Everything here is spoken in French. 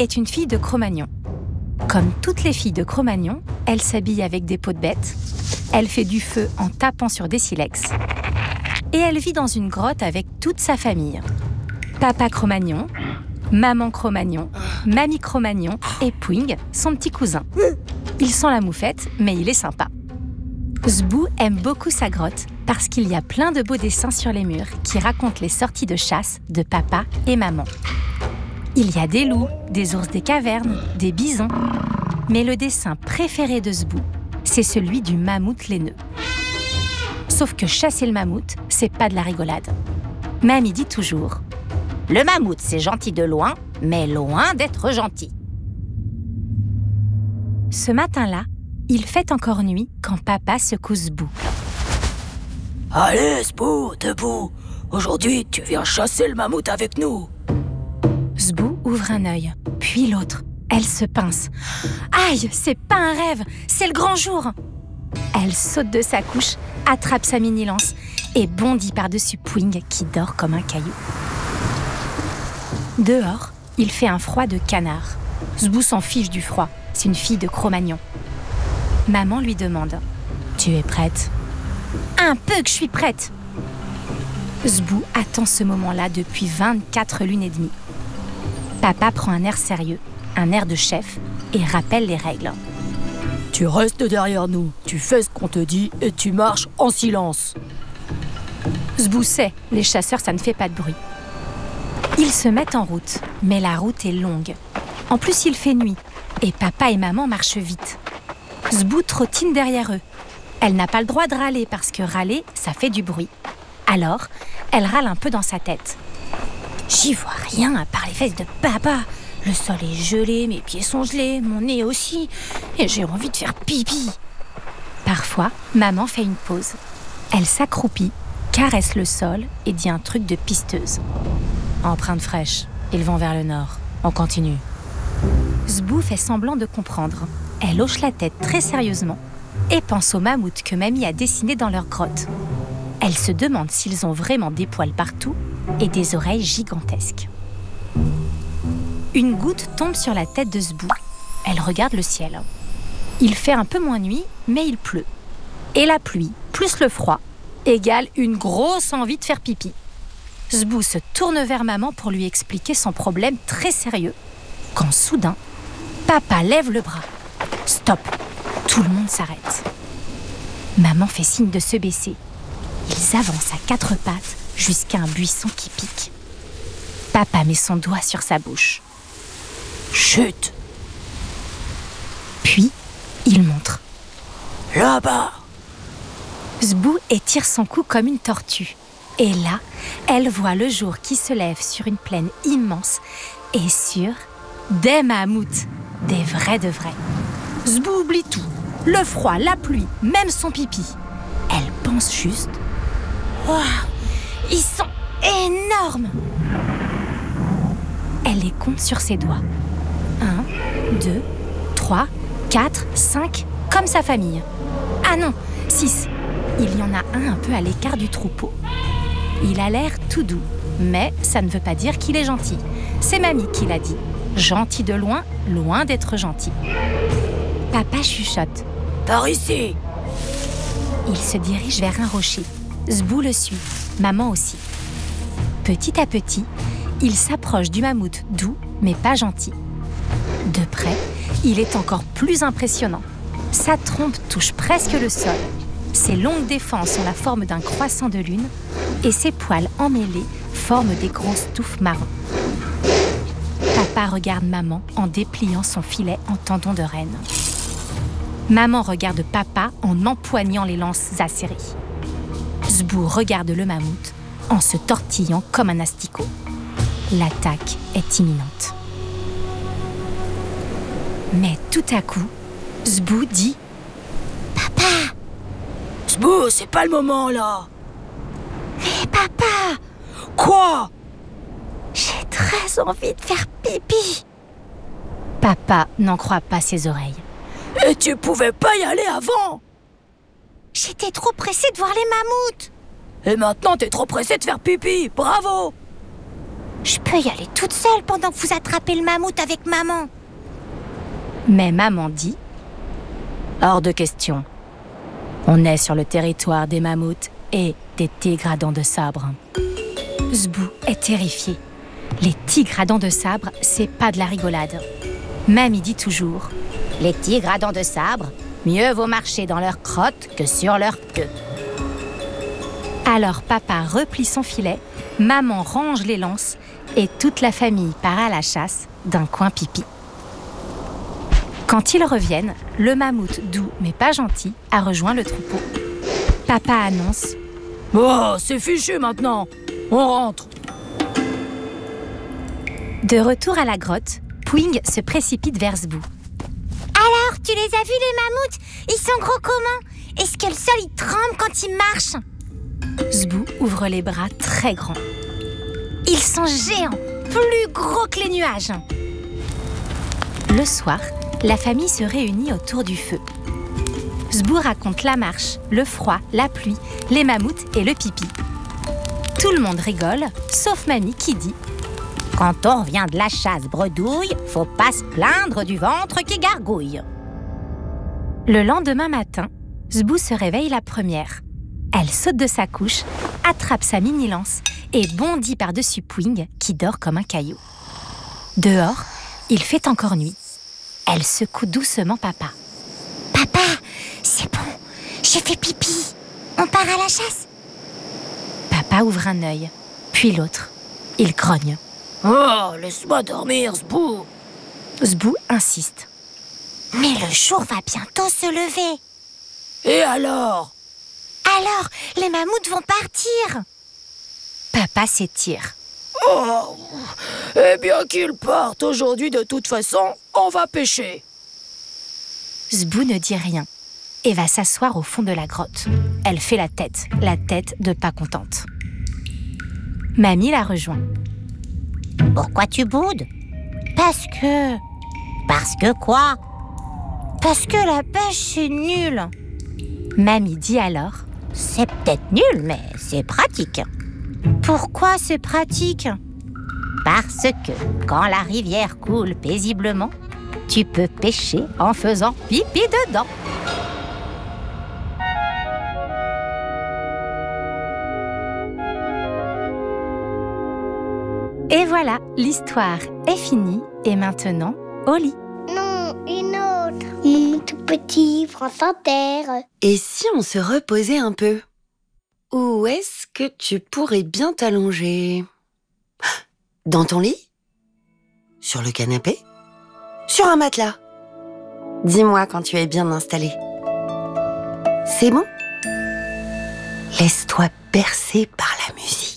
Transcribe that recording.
est une fille de Cro-Magnon. Comme toutes les filles de Cro-Magnon, elle s'habille avec des peaux de bête, elle fait du feu en tapant sur des silex, et elle vit dans une grotte avec toute sa famille. Papa Cro-Magnon, maman Cro-Magnon, mamie Cro-Magnon et Pouing, son petit cousin. Il sent la moufette, mais il est sympa. Zbou aime beaucoup sa grotte parce qu'il y a plein de beaux dessins sur les murs qui racontent les sorties de chasse de papa et maman. Il y a des loups, des ours des cavernes, des bisons. Mais le dessin préféré de Zbou, c'est celui du mammouth laineux. Sauf que chasser le mammouth, c'est pas de la rigolade. Mamie dit toujours « Le mammouth, c'est gentil de loin, mais loin d'être gentil. » Ce matin-là, il fait encore nuit quand papa secoue Zbou. « Allez, Zbou, debout. Aujourd'hui, tu viens chasser le mammouth avec nous. » Zbou ouvre un œil, puis l'autre. Elle se pince. Aïe, c'est pas un rêve, c'est le grand jour. Elle saute de sa couche, attrape sa mini-lance et bondit par-dessus Pouing qui dort comme un caillou. Dehors, il fait un froid de canard. Zbou s'en fiche du froid, c'est une fille de Cro-Magnon. Maman lui demande « Tu es prête ?»« Un peu que je suis prête !» Zbou attend ce moment-là depuis 24 lunes et demie. Papa prend un air sérieux, un air de chef, et rappelle les règles. « Tu restes derrière nous, tu fais ce qu'on te dit et tu marches en silence. » Zbou sait, les chasseurs, ça ne fait pas de bruit. Ils se mettent en route, mais la route est longue. En plus, il fait nuit, et papa et maman marchent vite. Zbou trottine derrière eux. Elle n'a pas le droit de râler parce que râler, ça fait du bruit. Alors, elle râle un peu dans sa tête. J'y vois rien à part les fesses de papa. Le sol est gelé, mes pieds sont gelés, mon nez aussi. Et j'ai envie de faire pipi. Parfois, maman fait une pause. Elle s'accroupit, caresse le sol et dit un truc de pisteuse. Empreinte fraîche, ils vont vers le nord. On continue. Zbou fait semblant de comprendre. Elle hoche la tête très sérieusement et pense au mammouth que mamie a dessiné dans leur grotte. Elle se demande s'ils ont vraiment des poils partout et des oreilles gigantesques. Une goutte tombe sur la tête de Zbou. Elle regarde le ciel. Il fait un peu moins nuit, mais il pleut. Et la pluie, plus le froid, égale une grosse envie de faire pipi. Zbou se tourne vers maman pour lui expliquer son problème très sérieux. Quand soudain, papa lève le bras. Stop! Tout le monde s'arrête. Maman fait signe de se baisser. Ils avancent à 4 pattes jusqu'à un buisson qui pique. Papa met son doigt sur sa bouche. Chut! Puis, il montre. Là-bas! Zbou étire son cou comme une tortue. Et là, elle voit le jour qui se lève sur une plaine immense et sur des mammouths, des vrais de vrais. Zbou oublie tout, le froid, la pluie, même son pipi. Elle pense juste « Waouh, ils sont énormes !» Elle les compte sur ses doigts. 1, 2, 3, 4, 5, comme sa famille. Ah non, 6. Il y en a un peu à l'écart du troupeau. Il a l'air tout doux, mais ça ne veut pas dire qu'il est gentil. C'est mamie qui l'a dit. Gentil de loin, loin d'être gentil. Papa chuchote. Par ici! Il se dirige vers un rocher. Zbou le suit, maman aussi. Petit à petit, il s'approche du mammouth doux, mais pas gentil. De près, il est encore plus impressionnant. Sa trompe touche presque le sol. Ses longues défenses ont la forme d'un croissant de lune et ses poils emmêlés forment des grosses touffes marron. Papa regarde maman en dépliant son filet en tendon de renne. Maman regarde papa en empoignant les lances acérées. Zbou regarde le mammouth en se tortillant comme un asticot. L'attaque est imminente. Mais tout à coup, Zbou dit « Papa !» Zbou, c'est pas le moment, là! Mais papa! Quoi? J'ai très envie de faire pipi! Papa n'en croit pas ses oreilles. Et tu pouvais pas y aller avant? J'étais trop pressée de voir les mammouths! Et maintenant, t'es trop pressé de faire pipi! Bravo! Je peux y aller toute seule pendant que vous attrapez le mammouth avec maman. Mais maman dit « Hors de question. On est sur le territoire des mammouths et des tigres à dents de sabre. » Zbou est terrifié. Les tigres à dents de sabre, c'est pas de la rigolade. Mamie dit toujours « Les tigres à dents de sabre, mieux vaut marcher dans leur crotte que sur leur queue. » Alors papa replie son filet, maman range les lances et toute la famille part à la chasse d'un coin pipi. Quand ils reviennent, le mammouth doux mais pas gentil a rejoint le troupeau. Papa annonce « Oh, c'est fichu maintenant. On rentre. » De retour à la grotte, Pouing se précipite vers Zbou. « Alors, tu les as vus les mammouths? Ils sont gros comment? Est-ce que le sol il tremble quand ils marchent ?» Zbou ouvre les bras très grands. Ils sont géants, plus gros que les nuages. Le soir, la famille se réunit autour du feu. Zbou raconte la marche, le froid, la pluie, les mammouths et le pipi. Tout le monde rigole, sauf Mamie qui dit « Quand on revient de la chasse bredouille, faut pas se plaindre du ventre qui gargouille. » Le lendemain matin, Zbou se réveille la première. Elle saute de sa couche, attrape sa mini-lance et bondit par-dessus Pouing qui dort comme un caillou. Dehors, il fait encore nuit. Elle secoue doucement papa. « Papa, c'est bon, j'ai fait pipi. On part à la chasse ?» Papa ouvre un œil, puis l'autre. Il grogne. « Oh, laisse-moi dormir, Zbou. » Zbou insiste. « Mais le jour va bientôt se lever. » « Et alors ?» « Alors, les mammouths vont partir. » Papa s'étire. « Oh, eh bien qu'ils partent aujourd'hui de toute façon, on va pêcher. » Zbou ne dit rien et va s'asseoir au fond de la grotte. Elle fait la tête de pas contente. Mamie la rejoint. « Pourquoi tu boudes ? » « Parce que... »« Parce que quoi ? » « Parce que la pêche, c'est nul. » Mamie dit alors. « C'est peut-être nul, mais c'est pratique. » « Pourquoi c'est pratique ? » « Parce que quand la rivière coule paisiblement, tu peux pêcher en faisant pipi dedans. » Et voilà, l'histoire est finie et maintenant, au lit. Non, une autre. Mon tout petit France Inter. Et si on se reposait un peu ? Où est-ce que tu pourrais bien t'allonger ? Dans ton lit ? Sur le canapé ? Sur un matelas ? Dis-moi quand tu es bien installé. C'est bon ? Laisse-toi bercer par la musique.